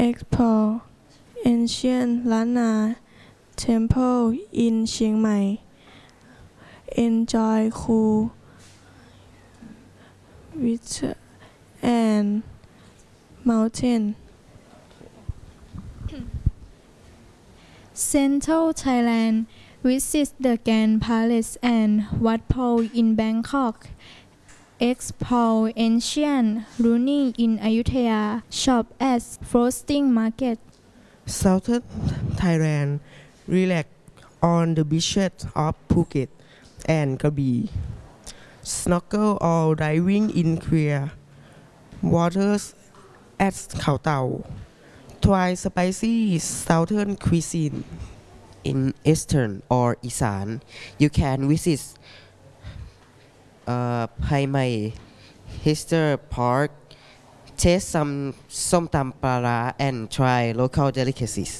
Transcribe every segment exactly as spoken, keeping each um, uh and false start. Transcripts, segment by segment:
explore ancient Lana temple in Chiang Mai enjoy cool winter and mountain Central Thailand visit the Grand Palace and Wat Phra in Bangkok explore ancient ruins in Ayutthaya shop at floating market Southern Thailand relax on the beaches of Phuket and Krabi snorkel or diving in clear waters at Khao Tao try spicy southern cuisine in Eastern or Isan you can visit uh, Pai Mai History Park taste some som tam pala and try local delicacies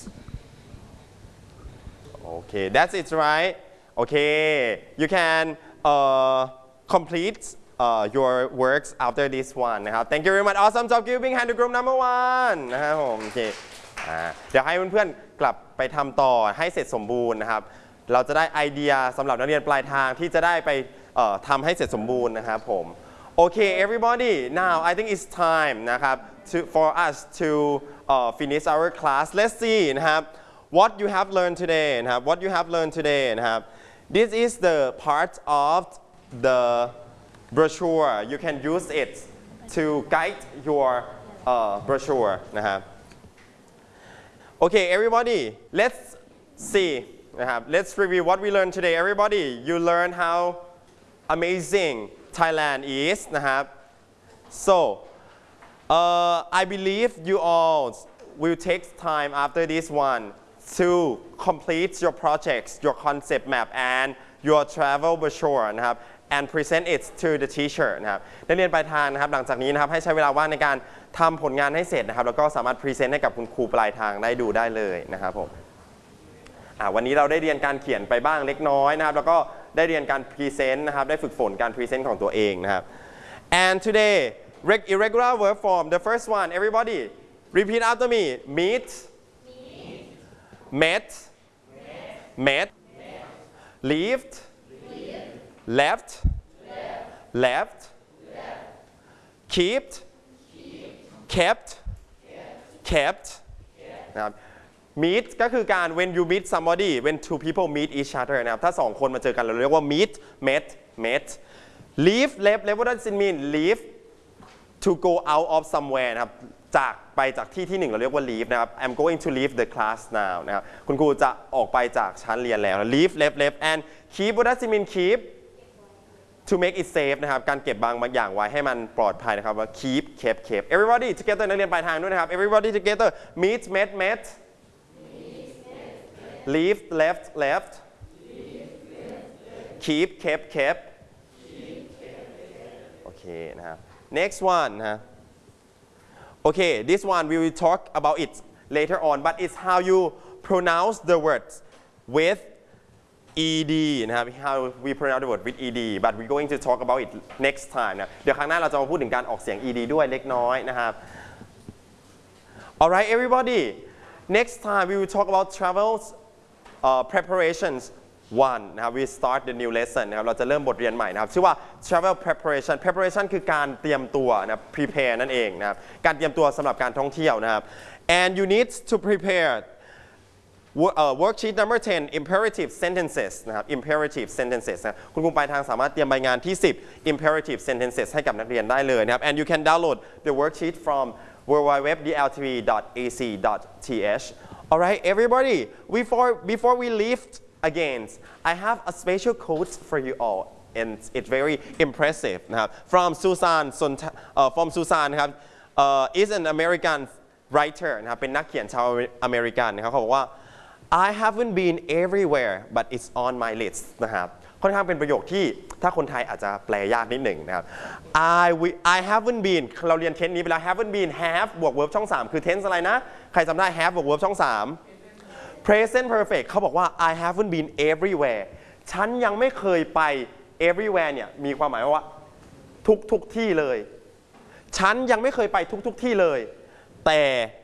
Okay, that's it, right? Okay, you can uh, complete uh, your works after this one นะครับ Thank you very much awesome job giving hand to group number one นะครับผมโอเคเดี๋ยวให้เพื่อนๆกลับไปทำต่อให้เสร็จสมบูรณ์นะครับเราจะได้ไอเดียสำหรับนักเรียนปลายทางที่จะได้ไปทำให้เสร็จสมบูรณ์นะครับผม Okay everybody now I think it's time นะครับ to for us to uh, finish our class let's see นะครับ what you have learned today นะครับ what you have learned today นะครับ this is the part of the brochure you can use it to guide your uh, brochure นะครับ Okay everybody let's see นะครับ let's review what we learned today everybody you learn how amazing Thailand is นะครับ so uh, I believe you all will take time after this one to complete your projects your concept map and your travel brochure นะครับ and present it to the teacher นะครับนักเรียนปลายทางนะครับหลังจากนี้นะครับให้ใช้เวลาว่างในการทำผลงานให้เสร็จนะครับแล้วก็สามารถ present ให้กับคุณครูปลายทางได้ดูได้เลยนะครับผมวันนี้เราได้เรียนการเขียนไปบ้างเล็กน้อยนะครับแล้วก็ได้เรียนการ present นะครับได้ฝึกฝนการ present ของตัวเองนะครับ and today irregular verb form the first one everybody repeat after me meet met met lived left left kept kept kept นะครับ meet ก็คือการ when you meet somebody when two people meet each other นะครับถ้าสองคนมาเจอกันเราเรียกว่า meet met met leave left left what does it mean leave to go out of somewhere นะครับจากไปจากที่ที่หนึ่งเราเรียกว่า leave นะครับ I'm going to leave the class now นะครับคุณครูจะออกไปจากชั้นเรียนแล้ว leave left left and keep what does it mean keep to make it safe นะครับการเก็บบางบางอย่างไว้ให้มันปลอดภัยนะครับว่า keep kept kept everybody together นักเรียนปลายทางด้วยนะครับ everybody together meet met met leave left left keep kept kept โอเคนะครับ next one นะ okay this one we will talk about it later on but it's how you pronounce the words with ed นะครับ how we pronounce the word with ed but we're going to talk about it next time นะเดี๋ยวครั้งหน้าเราจะมาพูดถึงการออกเสียง ed ด้วยเล็กน้อยนะครับ alright everybody next time we will talk about travels uh, preparations one นะครับ we start the new lesson นะครับเราจะเริ่มบทเรียนใหม่นะครับชื่อว่า travel preparation preparation คือการเตรียมตัวนะ prepare นั่นเองนะครับการเตรียมตัวสำหรับการท่องเที่ยวนะครับ and you need to prepare uh, worksheet number ten imperative sentences นะครับ imperative sentences นะคุณครูปลายทางสามารถเตรียมใบงานที่สิบ imperative sentences ให้กับนักเรียนได้เลยนะครับ and you can download the worksheet from w w w dot d l t v dot a c dot t h alright everybody before before we leave again I have a special quote for you all and it's very impressive นะครับ from Susan uh, from Susan นะครับ uh, is an American writer นะครับเป็นนักเขียนชาวอเมริกันนะครับเขาบอกว่า I haven't been everywhere but it's on my list นะครับค่อนข้างเป็นประโยคที่ถ้าคนไทยอาจจะแปลยากนิดหนึ่งนะครับ I I haven't been เราเรียนเทนนี้ไปแล้ว haven't been have บวก verb ช่องสามคือ tense อะไรนะใครจำได้ have บวก verb ช่องสาม present perfect เขาบอกว่า I haven't been everywhere ฉันยังไม่เคยไป everywhere เนี่ยมีความหมายว่าทุกทุกที่เลยฉันยังไม่เคยไปทุกทุกที่เลยแต่